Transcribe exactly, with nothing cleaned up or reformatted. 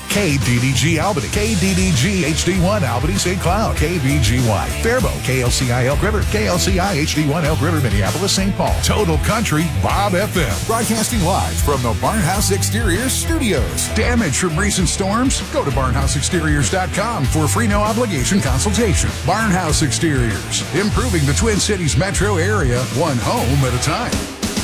K D D G Albany, K D D G H D one Albany Saint Cloud, K B G Y Faribault, K L C I Elk River, K L C I H D one Elk River, Minneapolis, Saint Paul. Total Country Bob F M. Broadcasting live from the Barnhouse Exteriors studios. Damage from recent storms? Go to barnhouse exteriors dot com for a free no obligation consultation. Barnhouse Exteriors, improving the Twin Cities metro area one home at a time.